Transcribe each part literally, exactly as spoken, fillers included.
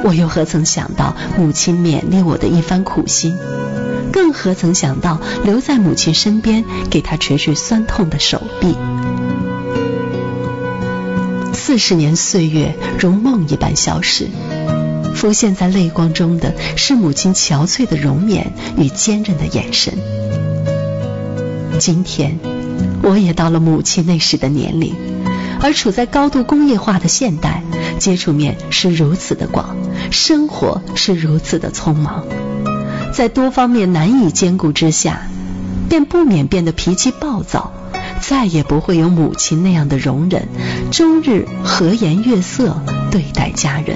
我又何曾想到母亲勉励我的一番苦心，更何曾想到留在母亲身边，给她捶捶酸痛的手臂。四十年岁月如梦一般消逝，浮现在泪光中的是母亲憔悴的容颜与坚韧的眼神。今天我也到了母亲那时的年龄，而处在高度工业化的现代，接触面是如此的广，生活是如此的匆忙，在多方面难以兼顾之下，便不免变得脾气暴躁，再也不会有母亲那样的容忍，终日和颜悦色对待家人。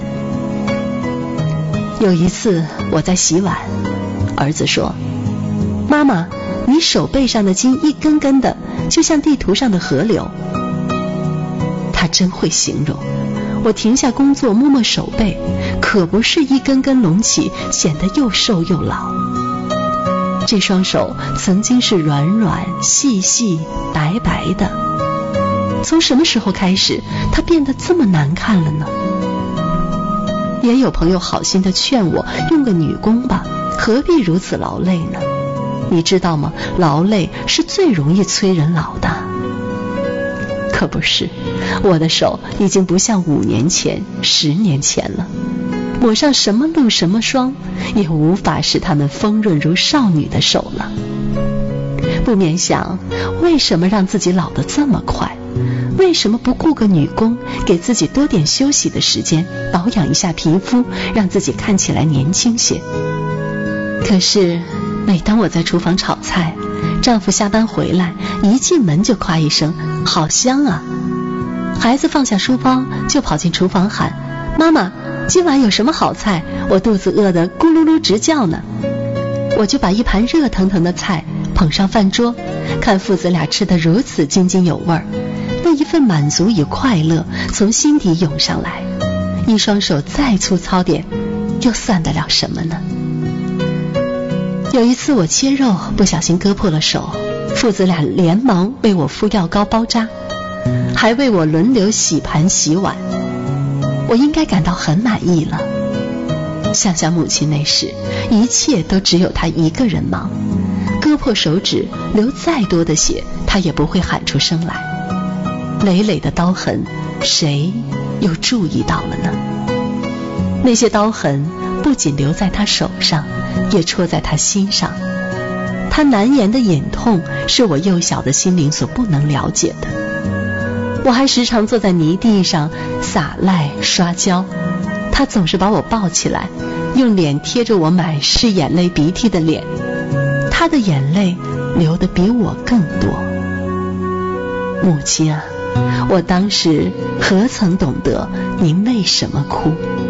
有一次我在洗碗，儿子说：妈妈，你手背上的筋一根根的，就像地图上的河流。他真会形容。我停下工作，摸摸手背，可不是一根根隆起，显得又瘦又老。这双手曾经是软软细细白白的，从什么时候开始它变得这么难看了呢？也有朋友好心的劝我用个女工吧，何必如此劳累呢？你知道吗？劳累是最容易催人老的。可不是，我的手已经不像五年前十年前了，抹上什么露什么霜也无法使它们丰润如少女的手了。不免想，为什么让自己老得这么快？为什么不雇个女工，给自己多点休息的时间，保养一下皮肤，让自己看起来年轻些？可是每当我在厨房炒菜，丈夫下班回来，一进门就夸一声好香啊，孩子放下书包就跑进厨房喊：妈妈，今晚有什么好菜？我肚子饿得咕噜噜直叫呢。我就把一盘热腾腾的菜捧上饭桌，看父子俩吃得如此津津有味，那一份满足与快乐从心底涌上来，一双手再粗糙点又算得了什么呢？有一次我切肉不小心割破了手，父子俩连忙为我敷药膏包扎，还为我轮流洗盘洗碗，我应该感到很满意了。想想母亲那时，一切都只有她一个人忙，割破手指流再多的血，她也不会喊出声来。累累的刀痕，谁又注意到了呢？那些刀痕不仅留在她手上，也戳在她心上。她难言的隐痛，是我幼小的心灵所不能了解的。我还时常坐在泥地上撒赖刷胶，她总是把我抱起来，用脸贴着我满是眼泪鼻涕的脸，她的眼泪流得比我更多。母亲啊，我当时何曾懂得您为什么哭？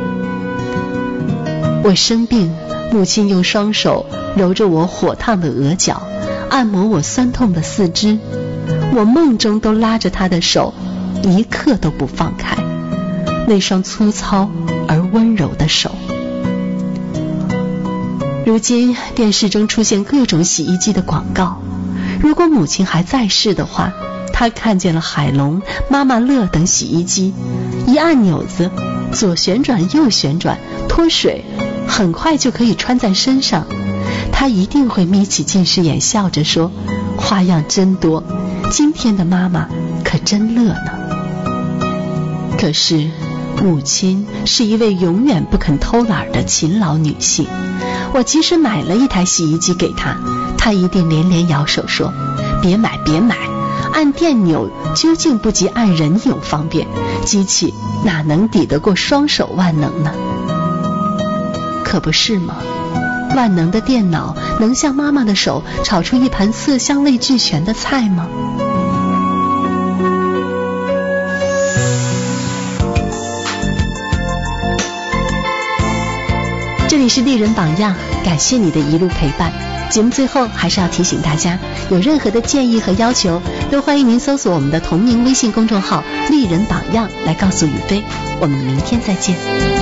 我生病，母亲用双手揉着我火烫的额角，按摩我酸痛的四肢，我梦中都拉着她的手，一刻都不放开，那双粗糙而温柔的手。如今电视中出现各种洗衣机的广告，如果母亲还在世的话，她看见了海龙、妈妈乐等洗衣机，一按钮子，左旋转右旋转，脱水，很快就可以穿在身上。她一定会眯起近视眼笑着说，花样真多，今天的妈妈可真乐呢。可是母亲是一位永远不肯偷懒的勤劳女性，我即使买了一台洗衣机给她，她一定连连摇手说，别买别买，按电钮究竟不及按人钮方便，机器哪能抵得过双手万能呢？可不是吗？万能的电脑能像妈妈的手炒出一盘色香味俱全的菜吗？这里是丽人榜样，感谢你的一路陪伴。节目最后还是要提醒大家，有任何的建议和要求，都欢迎您搜索我们的同名微信公众号丽人榜样来告诉雨飞。我们明天再见。